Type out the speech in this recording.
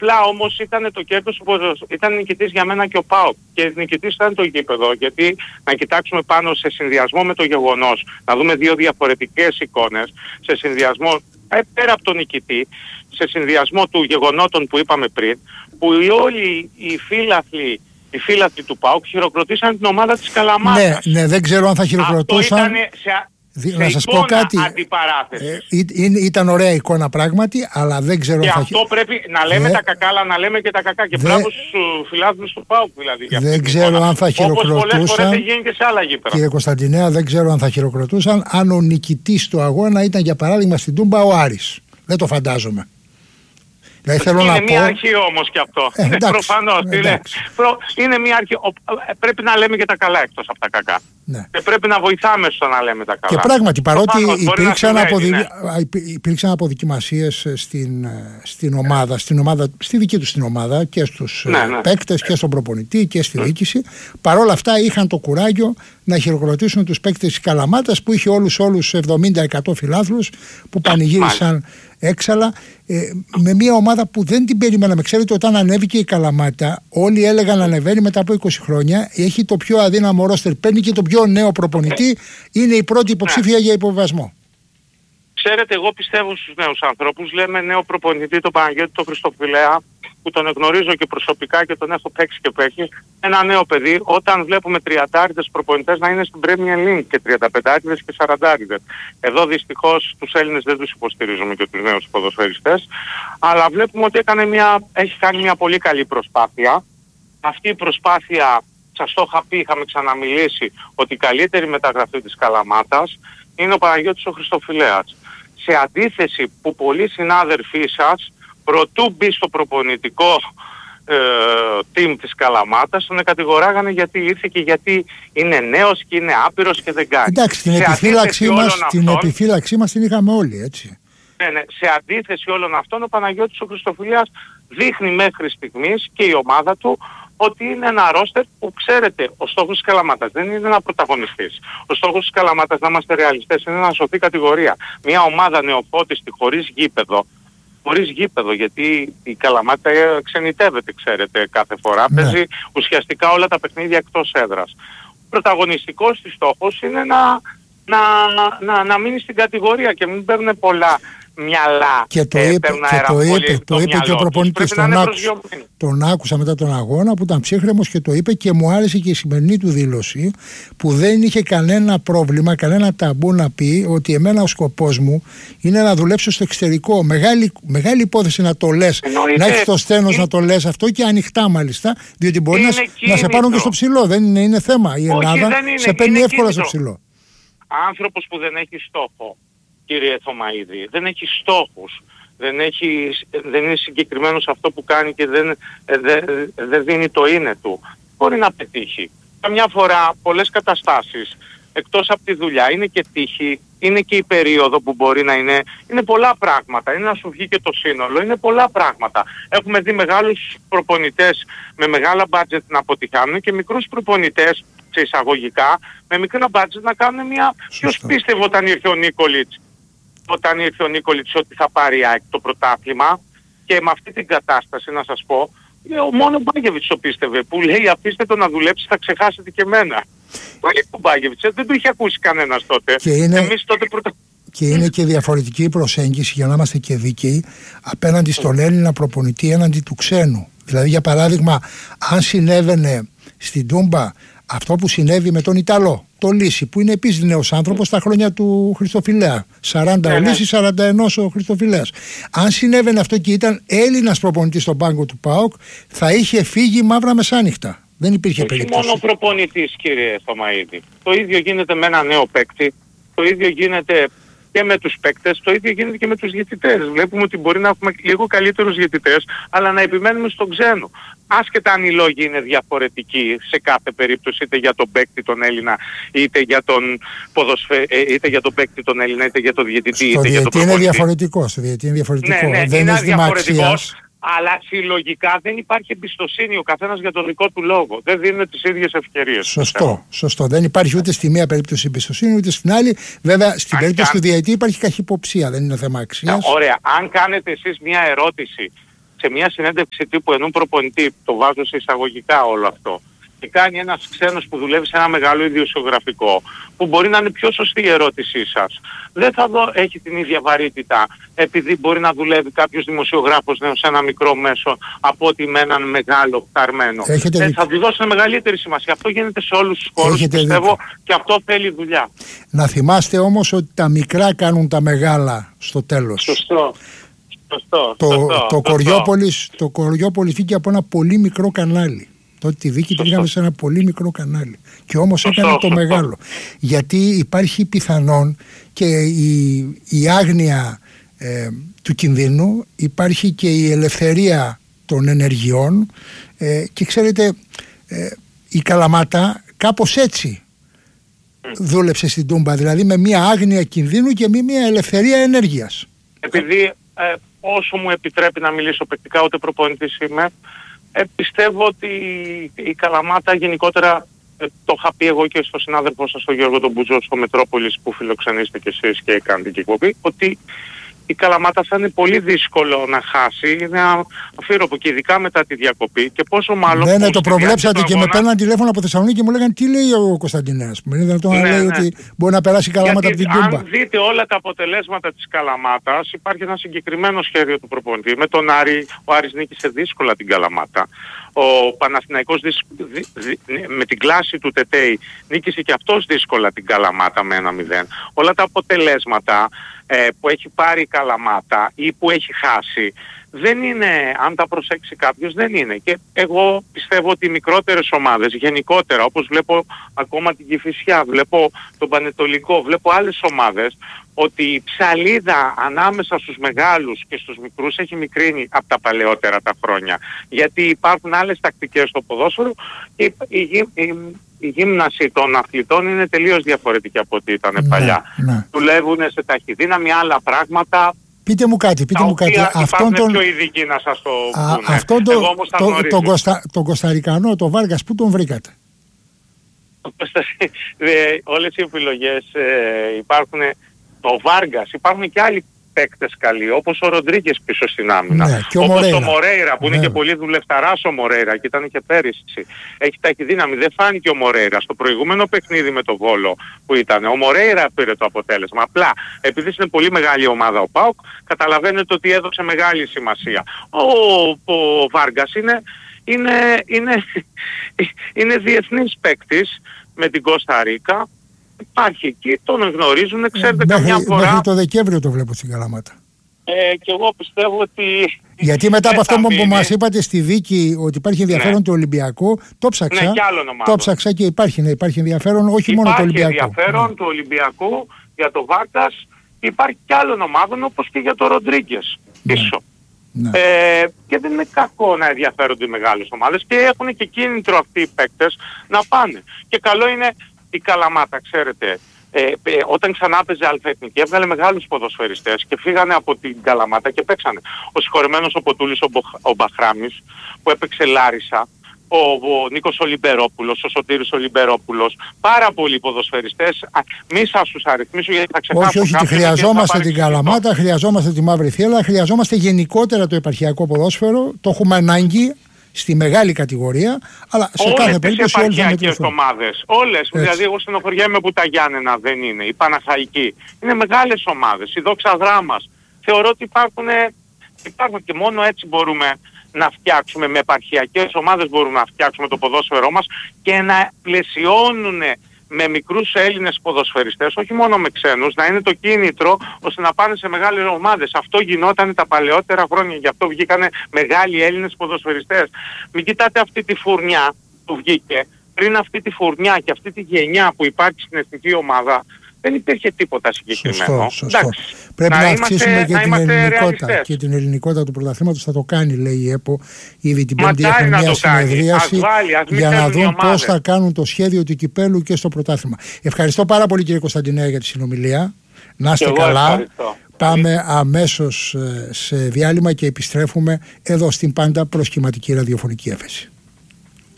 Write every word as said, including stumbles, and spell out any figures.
Απλά όμως ήταν το κέρδος, ήταν νικητής για μένα και ο ΠΑΟΚ. Και νικητής ήταν το γήπεδο, γιατί να κοιτάξουμε πάνω σε συνδυασμό με το γεγονός, να δούμε δύο διαφορετικές εικόνες, σε συνδυασμό, ε, πέρα από τον νικητή, σε συνδυασμό του γεγονότων που είπαμε πριν, που όλοι οι φίλαθλοι, οι φίλαθλοι του ΠΑΟΚ χειροκροτήσαν την ομάδα της Καλαμάτας. Ναι, ναι, δεν ξέρω αν θα χειροκροτούσαν. Αυτό ήταν σε... Δι, να σας πω κάτι, ε, ή, ήταν ωραία εικόνα πράγματι, αλλά δεν ξέρω και αν θα... αυτό πρέπει να λέμε δε... τα κακά, αλλά να λέμε και τα κακά. Και δε... μπράβο στους φιλάθλους του ΠΑΟΚ δηλαδή. Για δεν ξέρω εικόνα. Αν θα χειροκροτούσαν, όπως πολλές φορές γίνει και σε άλλα γήπεδα. Κύριε Κωνσταντινέα, δεν ξέρω αν θα χειροκροτούσαν αν ο νικητής του αγώνα ήταν για παράδειγμα στην Τούμπα ο Άρης. Δεν το φαντάζομαι. Δηλαδή, είναι να μια πω... αρχή όμως και αυτό. Ε, εντάξει, προφανώς. Είναι, προ, είναι μια αρχή. Ο, πρέπει να λέμε και τα καλά εκτός από τα κακά. Ναι. Και πρέπει να βοηθάμε στο να λέμε τα καλά. Και πράγματι, παρότι υπήρξαν, αποδη... ναι. υπήρξαν αποδοκιμασίες στην, στην ομάδα, στην ομάδα, στη δική τους την ομάδα και στους ναι, ναι. παίκτες και στον προπονητή και στη διοίκηση, παρόλα αυτά είχαν το κουράγιο να χειροκροτήσουν τους παίκτες της Καλαμάτας που είχε όλους όλους εβδομήντα τοις εκατό φιλάθλους που πανηγύρισαν έξαλα, ε, με μια ομάδα που δεν την περιμέναμε. Ξέρετε, όταν ανέβηκε η Καλαμάτα, όλοι έλεγαν να ανεβαίνει μετά από είκοσι χρόνια. Έχει το πιο αδύναμο ρόστερ, παίρνει και το πιο νέο προπονητή. Είναι η πρώτη υποψήφια για υποβιβασμό. Ξέρετε, εγώ πιστεύω στους νέους ανθρώπους. Λέμε νέο προπονητή τον Παναγιώτη τον Χριστοφιλέα, που τον γνωρίζω και προσωπικά και τον έχω παίξει και παίξει. Ένα νέο παιδί, όταν βλέπουμε τριαντάριδες προπονητές να είναι στην Premier League και τριανταπεντάριδες και σαραντάριδες. Εδώ δυστυχώς τους Έλληνες δεν τους υποστηρίζουμε και τους νέους ποδοσφαιριστές. Αλλά βλέπουμε ότι έκανε μια, έχει κάνει μια πολύ καλή προσπάθεια. Αυτή η προσπάθεια, σας το είχα πει, είχαμε ξαναμιλήσει, ότι η καλύτερη μεταγραφή της Καλαμάτας είναι ο Παναγιώτης ο Χριστοφιλέας. Σε αντίθεση που πολλοί συνάδελφοί σας, προτού μπει στο προπονητικό ε, team της Καλαμάτας, τον κατηγοράγανε γιατί ήρθε και γιατί είναι νέος και είναι άπειρος και δεν κάνει. Εντάξει, την επιφύλαξή μας, την αυτών, επιφύλαξή μας την είχαμε όλοι, έτσι. Ναι, ναι, σε αντίθεση όλων αυτών, ο Παναγιώτης ο Χριστοφιλέας δείχνει μέχρι στιγμής και η ομάδα του ότι είναι ένα ρόστερ που, ξέρετε, ο στόχος της Καλαμάτας δεν είναι να πρωταγωνιστείς. Ο στόχος της Καλαμάτας, να είμαστε ρεαλιστές, είναι να σωθεί κατηγορία. Μια ομάδα νεοπότιστη χωρίς γήπεδο, χωρίς γήπεδο, γιατί η Καλαμάτα ξενιτεύεται, ξέρετε, κάθε φορά. Ναι. Παίζει ουσιαστικά όλα τα παιχνίδια εκτός έδρας. Ο πρωταγωνιστικός της στόχος είναι να, να, να, να μείνει στην κατηγορία και μην παίρνουν πολλά μυαλά. Και το είπε, και το είπε, το είπε και ο προπονητής. Τον, άκουσα, τον άκουσα μετά τον αγώνα που ήταν ψύχρεμος και το είπε, και μου άρεσε και η σημερινή του δήλωση που δεν είχε κανένα πρόβλημα, κανένα ταμπού να πει ότι εμένα ο σκοπός μου είναι να δουλέψω στο εξωτερικό. Μεγάλη, μεγάλη υπόθεση να το λες, να έχεις το στένος να το λες αυτό, και ανοιχτά μάλιστα, διότι μπορεί να, να σε πάρουν και στο ψηλό. Δεν είναι, είναι θέμα. Η Ελλάδα Όχι, σε παίρνει εύκολα στο ψηλό. Άνθρωπος που δεν έχει στόχο, κύριε Θωμαΐδη, δεν έχει στόχους, δεν, έχει, δεν είναι συγκεκριμένος αυτό που κάνει και δεν, δεν, δεν δίνει το είναι του, μπορεί να πετύχει. Καμιά φορά πολλές καταστάσεις εκτός από τη δουλειά είναι και τύχη, είναι και η περίοδο που μπορεί να είναι, είναι πολλά πράγματα, είναι να σου βγει και το σύνολο, είναι πολλά πράγματα. Έχουμε δει μεγάλους προπονητές με μεγάλα μπάτζετ να αποτυχάνουν και μικρούς προπονητές σε εισαγωγικά με μικρά μπάτζετ να κάνουν μια... Ποιος πίστευε όταν ήρθε ο Νίκολιτς όταν ήρθε ο Νίκολιτς ότι θα πάρει το πρωτάθλημα, και με αυτή την κατάσταση να σας πω, ο μόνο Μπάγεβιτς το πίστευε, που λέει αφήστε το να δουλέψει, θα ξεχάσετε και εμένα. Ο Μπάγεβιτς δεν το είχε ακούσει κανένας τότε. Και είναι... Εμείς τότε πρωτα... Και είναι και διαφορετική η προσέγγιση, για να είμαστε και δίκαιοι, απέναντι στον Έλληνα προπονητή έναντι του ξένου. Δηλαδή, για παράδειγμα, αν συνέβαινε στην Τούμπα αυτό που συνέβη με τον Ιταλό, το Λύση, που είναι επίσης νέος άνθρωπος στα χρόνια του Χριστοφιλέα. σαράντα ναι, ο Λύσης, σαράντα ένα ο Χριστοφιλέας. Αν συνέβαινε αυτό και ήταν Έλληνας προπονητής στον πάγκο του ΠΑΟΚ, θα είχε φύγει μαύρα μεσάνυχτα. Δεν υπήρχε Όχι περίπτωση. μόνο προπονητής, κύριε Θωμαΐδη. Το ίδιο γίνεται με ένα νέο παίκτη, το ίδιο γίνεται και με τους παίκτες, το ίδιο γίνεται και με τους διαιτητές. Βλέπουμε ότι μπορεί να έχουμε λίγο καλύτερους διαιτητές, αλλά να επιμένουμε στον ξένο. Άσχετα αν οι λόγοι είναι διαφορετικοί σε κάθε περίπτωση, είτε για τον παίκτη τον Έλληνα, είτε για τον ποδοσφαι... είτε για τον παίκτη τον Έλληνα, είτε για τον διαιτητή, είτε για τον προπονητή. Είναι διαφορετικό, στο διαιτητή είναι διαφορετικό. Ναι, ναι, δεν είναι είναι διαφορετικός. Αλλά συλλογικά δεν υπάρχει εμπιστοσύνη ο καθένας για τον δικό του λόγο. Δεν δίνουν τις ίδιες ευκαιρίες. Σωστό, σωστό. Δεν υπάρχει ούτε στη μία περίπτωση εμπιστοσύνη, ούτε στην άλλη. Βέβαια, στην αν περίπτωση καν... του διαιτητή υπάρχει καχυποψία, δεν είναι θέμα αξίας. Ωραία. Αν κάνετε εσείς μια ερώτηση σε μια συνέντευξη τύπου ενού προπονητή, το βάζω σε εισαγωγικά όλο αυτό, και κάνει ένας ξένος που δουλεύει σε ένα μεγάλο ιδιοσιογραφικό, που μπορεί να είναι πιο σωστή η ερώτησή σας, δεν θα δω, έχει την ίδια βαρύτητα επειδή μπορεί να δουλεύει κάποιος δημοσιογράφος νέος σε ένα μικρό μέσο από ότι με έναν μεγάλο χαρμένο. Ε, θα του δώσουν μεγαλύτερη σημασία. Αυτό γίνεται σε όλους τους χώρους, Έχετε πιστεύω, δίκιο. Και αυτό θέλει δουλειά. Να θυμάστε όμως ότι τα μικρά κάνουν τα μεγάλα στο τέλος. Σωστό. Σωστό, το, σωστό, το, Κοριόπολης, το Κοριόπολης βγήκε από ένα πολύ μικρό κανάλι. Τότε τη δίκη την είχαμε σε ένα πολύ μικρό κανάλι. Και όμως σωστό, έκανε το σωστό. μεγάλο. Γιατί υπάρχει πιθανόν και η, η άγνοια ε, του κινδύνου, υπάρχει και η ελευθερία των ενεργειών ε, και ξέρετε ε, η Καλαμάτα κάπως έτσι mm. δούλεψε στην Τούμπα, δηλαδή με μια άγνοια κινδύνου και με μια ελευθερία ενέργειας. Επειδή ε, όσο μου επιτρέπει να μιλήσω παικτικά, ούτε προπονητής είμαι, Ε, πιστεύω ότι η Καλαμάτα γενικότερα, ε, το είχα πει εγώ και στο συνάδελφό σας τον Γιώργο τον Μπουζό στο Μετρόπολης που φιλοξενήσετε κι εσείς και κάνετε και εκπομπή, ότι η Καλαμάτα θα είναι πολύ δύσκολο να χάσει, είναι αφήρωπο και ειδικά μετά τη διακοπή και πόσο μάλλον... Ναι, ναι, το προβλέψατε και αγώνα... με παίρναν τηλέφωνο από Θεσσαλονίκη και μου λέγανε τι λέει ο Κωνσταντινέας. Μου είναι δυνατόν να λέει ναι. ότι μπορεί να περάσει η Καλαμάτα από την Τούμπα. Αν δείτε όλα τα αποτελέσματα της Καλαμάτας, υπάρχει ένα συγκεκριμένο σχέδιο του προπονητή. Με τον Άρη, ο Άρης νίκησε δύσκολα την Καλαμάτα. Ο Παναθηναϊκός δυσ... δι... Δι... με την κλάση του Τετέι νίκησε και αυτός δύσκολα την Καλαμάτα με ένα μηδέν. Όλα τα αποτελέσματα ε, που έχει πάρει η Καλαμάτα ή που έχει χάσει δεν είναι, αν τα προσέξει κάποιος, δεν είναι. Και εγώ πιστεύω ότι οι μικρότερες ομάδες γενικότερα, όπως βλέπω ακόμα την Κηφισιά, βλέπω τον Πανετολικό, βλέπω άλλες ομάδες, ότι η ψαλίδα ανάμεσα στους μεγάλους και στους μικρούς έχει μικρύνει από τα παλαιότερα τα χρόνια. Γιατί υπάρχουν άλλες τακτικές στο ποδόσφαιρο και η, η, η, η γύμναση των αθλητών είναι τελείως διαφορετική από ό,τι ήταν ναι, παλιά. Ναι. Δουλεύουν σε ταχυδύναμη, άλλα πράγματα. Πείτε μου κάτι, πείτε μου κάτι. Αυτόν τον πιο ειδικοί να σας το πούνε. Αυτόν τον το, το, το, Κωστα, το Κωνσταρικανό, το Βάργας, πού τον βρήκατε? Όλες οι επιλογές ε, υπάρχουν. Το Βάργας, υπάρχουν και άλλοι παίκτες καλοί, όπως ο Ροντρίγκες πίσω στην άμυνα. Ναι, ο όπως Μορέιρα. ο Μορέιρα που ναι. είναι και πολύ δουλευταράς ο Μορέιρα και ήταν και πέρυσι. Έχει ταχυδύναμη, δεν φάνηκε ο Μορέιρα. Στο προηγούμενο παιχνίδι με το Βόλο που ήταν, ο Μορέιρα πήρε το αποτέλεσμα. Απλά, επειδή είναι πολύ μεγάλη ομάδα ο ΠΑΟΚ, καταλαβαίνετε ότι έδωσε μεγάλη σημασία. Ο, ο Βάργας είναι, είναι, είναι, είναι διεθνής παίκτης με την Κώστα Ρίκα. Υπάρχει εκεί, τον γνωρίζουν, ξέρετε, μέχρι, καμιά φορά... Μέχρι το Δεκέμβριο το βλέπω στην Καλαμάτα. Ε, και εγώ πιστεύω ότι... Γιατί μετά από αυτό που μας είπατε στη δίκη ότι υπάρχει ενδιαφέρον ναι. το Ολυμπιακό, το ψάξα, ναι, το ψάξα και υπάρχει, ναι, υπάρχει ενδιαφέρον όχι υπάρχει μόνο το Ολυμπιακό. Υπάρχει ενδιαφέρον ναι. του Ολυμπιακού για το Βάρκας, υπάρχει και άλλων ομάδων όπως και για το Ροντρίγκες πίσω. Ναι. Ε, και δεν είναι κακό να ενδιαφέρονται οι μεγάλες ομάδες και έχουν και κίνητρο αυτοί οι παίκτες να πάνε. Και καλό είναι... Η Καλαμάτα, ξέρετε, ε, ε, όταν ξανά παίζε αλφαεθνική έβγαλε μεγάλους ποδοσφαιριστές και φύγανε από την Καλαμάτα και παίξανε. Ο συγχωρεμένος ο Ποτούλης, ο, Μποχ, ο Μπαχράμης που έπαιξε Λάρισα, ο, ο Νίκος ο Λιμπερόπουλος, ο Σωτήρης ο Λιμπερόπουλος, πάρα πολλοί ποδοσφαιριστές. Α, μη σας τους αριθμίσω γιατί θα ξεχάσω. Όχι, όχι, χρειαζόμαστε την Καλαμάτα, χρειαζόμαστε τη Μαύρη Θύελλα, χρειαζόμαστε γενικότερα το επαρχιακό ποδόσφαιρο, το έχουμε ανάγκη. Στη μεγάλη κατηγορία, αλλά σε όλες κάθε περίπτωση όλες τις επαρχιακές ομάδες. Όλες. Έτσι. Δηλαδή εγώ στενοχωριέμαι που τα Γιάννενα δεν είναι. Η Παναχαϊκή. Είναι μεγάλες ομάδες. Η Δόξα Δράμας. Θεωρώ ότι υπάρχουν, υπάρχουν και μόνο έτσι μπορούμε να φτιάξουμε, με επαρχιακές ομάδες μπορούμε να φτιάξουμε το ποδόσφαιρό μας και να πλαισιώνουν με μικρούς Έλληνες ποδοσφαιριστές, όχι μόνο με ξένους, να είναι το κίνητρο ώστε να πάνε σε μεγάλες ομάδες. Αυτό γινόταν τα παλαιότερα χρόνια, γι' αυτό βγήκανε μεγάλοι Έλληνες ποδοσφαιριστές. Μην κοιτάτε αυτή τη φουρνιά που βγήκε. Πριν αυτή τη φουρνιά και αυτή τη γενιά που υπάρχει στην εθνική ομάδα, δεν υπήρχε τίποτα συγκεκριμένο. Σωστό, σωστό. Πρέπει να, να αυξήσουμε είμαστε, και, την ελληνικότητα, και την ελληνικότητα του πρωταθλήματος. Θα το κάνει, λέει η ΕΠΟ. Ήδη την Πέμπτη έχουν μια συνεδρίαση για να δουν πώς θα κάνουν το σχέδιο του κυπέλου και στο πρωτάθλημα. Ευχαριστώ πάρα πολύ, κύριε Κωνσταντινέα, για τη συνομιλία. Να είστε καλά. Ευχαριστώ. Πάμε αμέσως σε διάλειμμα και επιστρέφουμε εδώ στην πάντα προσχηματική ραδιοφωνική έφεση.